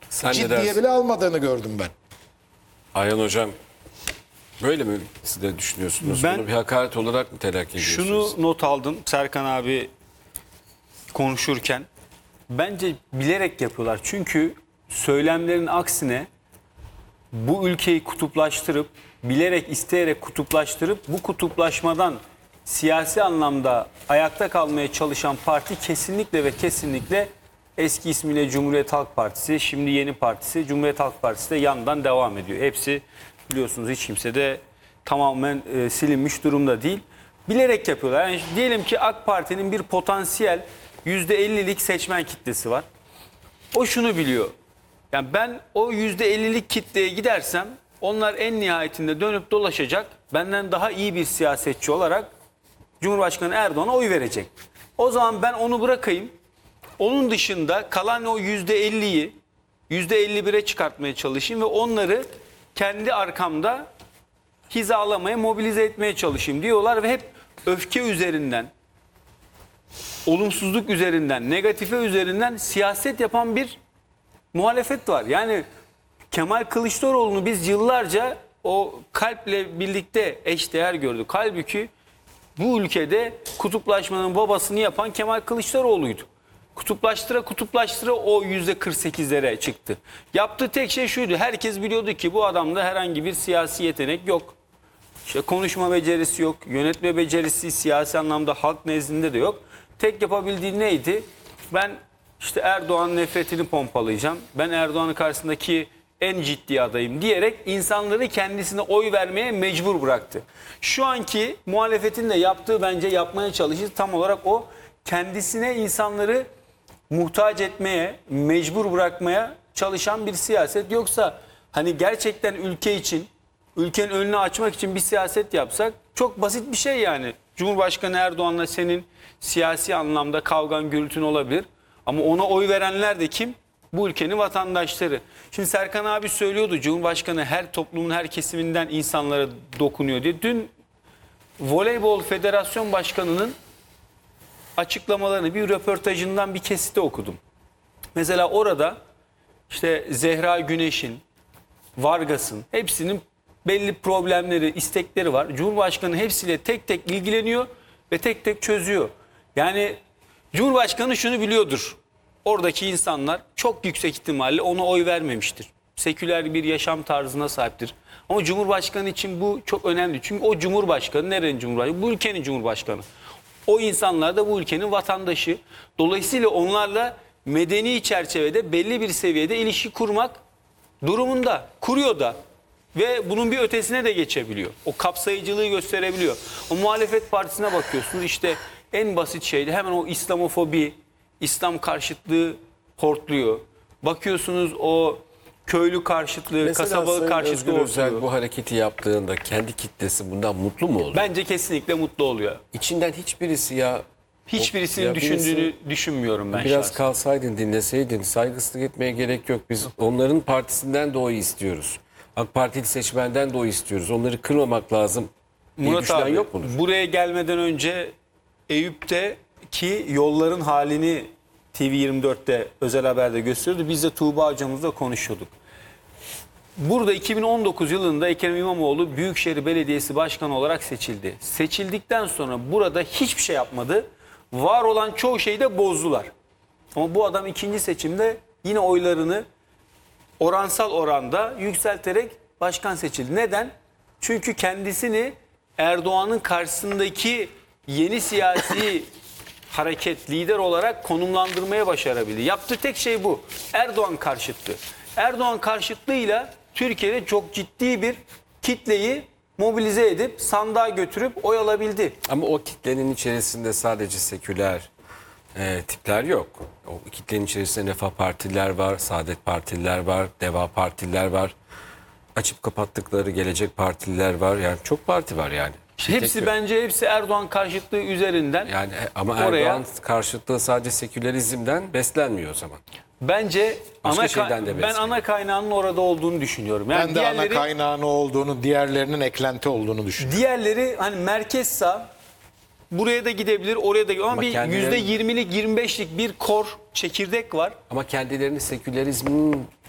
Sen ne Ciddiye dersin? bile almadığını gördüm ben. Ayhan Hocam böyle mi siz de düşünüyorsunuz? Ben Bunu bir hakaret olarak mı telakki ediyorsunuz? şunu not aldım Serkan abi konuşurken. Bence bilerek yapıyorlar. Çünkü söylemlerin aksine bu ülkeyi kutuplaştırıp, bilerek isteyerek kutuplaştırıp bu kutuplaşmadan siyasi anlamda ayakta kalmaya çalışan parti kesinlikle ve kesinlikle eski ismiyle Cumhuriyet Halk Partisi, şimdi yeni partisi Cumhuriyet Halk Partisi de yandan devam ediyor. Hepsi biliyorsunuz hiç kimse de tamamen silinmiş durumda değil. Bilerek yapıyorlar. Yani diyelim ki AK Parti'nin bir potansiyel %50'lik seçmen kitlesi var. O şunu biliyor. Yani ben o %50'lik kitleye gidersem onlar en nihayetinde dönüp dolaşacak. Benden daha iyi bir siyasetçi olarak Cumhurbaşkanı Erdoğan'a oy verecek. O zaman ben onu bırakayım. Onun dışında kalan o %50'yi %51'e çıkartmaya çalışayım ve onları kendi arkamda hizalamaya, mobilize etmeye çalışayım diyorlar ve hep öfke üzerinden, olumsuzluk üzerinden, negatife üzerinden siyaset yapan bir muhalefet var. Yani Kemal Kılıçdaroğlu'nu biz yıllarca o kalple birlikte eşdeğer gördük. Halbuki bu ülkede kutuplaşmanın babasını yapan Kemal Kılıçdaroğlu'ydu. Kutuplaştıra o %48'lere çıktı. Yaptığı tek şey şuydu. Herkes biliyordu ki bu adamda herhangi bir siyasi yetenek yok. İşte konuşma becerisi yok. Yönetme becerisi siyasi anlamda halk nezdinde de yok. Tek yapabildiği neydi? Ben işte Erdoğan'ın nefretini pompalayacağım. Ben Erdoğan'ın karşısındaki en ciddi adayım diyerek insanları kendisine oy vermeye mecbur bıraktı. Şu anki muhalefetin de yaptığı bence yapmaya çalıştığı tam olarak o. Kendisine insanları muhtaç etmeye, mecbur bırakmaya çalışan bir siyaset. Yoksa hani gerçekten ülke için, ülkenin önünü açmak için bir siyaset yapsak çok basit bir şey yani. Cumhurbaşkanı Erdoğan'la senin siyasi anlamda kavgan gürültün olabilir. Ama ona oy verenler de kim? Bu ülkenin vatandaşları. Şimdi Serkan abi söylüyordu Cumhurbaşkanı her toplumun her kesiminden insanlara dokunuyor diye. Dün Voleybol Federasyon Başkanı'nın açıklamalarını bir röportajından bir kesiti okudum. Mesela orada işte Zehra Güneş'in, Vargas'ın hepsinin belli problemleri, istekleri var. Cumhurbaşkanı hepsiyle tek tek ilgileniyor ve tek tek çözüyor. Yani Cumhurbaşkanı şunu biliyordur. Oradaki insanlar çok yüksek ihtimalle ona oy vermemiştir. Seküler bir yaşam tarzına sahiptir. Ama Cumhurbaşkanı için bu çok önemli. Çünkü o Cumhurbaşkanı, nerenin Cumhurbaşkanı? Bu ülkenin Cumhurbaşkanı. O insanlar da bu ülkenin vatandaşı. Dolayısıyla onlarla medeni çerçevede belli bir seviyede ilişki kurmak durumunda. Kuruyor da. Ve bunun bir ötesine de geçebiliyor. O kapsayıcılığı gösterebiliyor. O muhalefet partisine bakıyorsunuz işte en basit şeyde hemen o İslamofobi, İslam karşıtlığı hortluyor. Bakıyorsunuz o köylü karşıtlığı, Mesela kasabalık Sayın karşıtlığı Özgür Özel hortluyor. bu hareketi yaptığında kendi kitlesi bundan mutlu mu oldu? Bence kesinlikle mutlu oluyor. İçinden hiçbirisi ya Hiçbirisinin ya düşündüğünü düşünmüyorum ben biraz şahsen. kalsaydın, dinleseydin, saygısızlık etmeye gerek yok. Biz onların partisinden de oy istiyoruz. AK Partili seçmenden de oy istiyoruz. Onları kırmamak lazım diye Murat düşünen abi yok mudur? buraya gelmeden önce Eyüp'teki yolların halini TV24'te özel haberde gösteriyordu. Biz de Tuğba hocamızla konuşuyorduk. Burada 2019 yılında Ekrem İmamoğlu Büyükşehir Belediyesi Başkanı olarak seçildi. Seçildikten sonra burada hiçbir şey yapmadı. Var olan çoğu şeyi de bozdular. Ama bu adam ikinci seçimde yine oylarını oransal oranda yükselterek başkan seçildi. Neden? Çünkü kendisini Erdoğan'ın karşısındaki yeni siyasi hareket, lider olarak konumlandırmaya başarabildi. Yaptığı tek şey bu. Erdoğan karşıtlığı. Erdoğan karşıtlığıyla Türkiye'de çok ciddi bir kitleyi mobilize edip sandığa götürüp oy alabildi. Ama o kitlenin içerisinde sadece seküler tipler yok. O kitlenin içerisinde Refah Partililer var, Saadet Partililer var, Deva Partililer var. Açıp kapattıkları Gelecek Partililer var. Yani çok parti var yani. Hepsi bence hepsi Erdoğan karşıtlığı üzerinden. Yani ama oraya, Erdoğan karşıtlığı sadece sekülerizmden beslenmiyor o zaman. Bence Başka şeyden de ben besliyor. ana kaynağının orada olduğunu düşünüyorum. Yani Ben de ana kaynağını olduğunu, diğerlerinin eklenti olduğunu düşünüyorum. diğerleri hani merkez sağ buraya da gidebilir, oraya da ama bir kendileri- %20'lik, 25'lik bir kor çekirdek var. Ama kendilerini sekülerizmin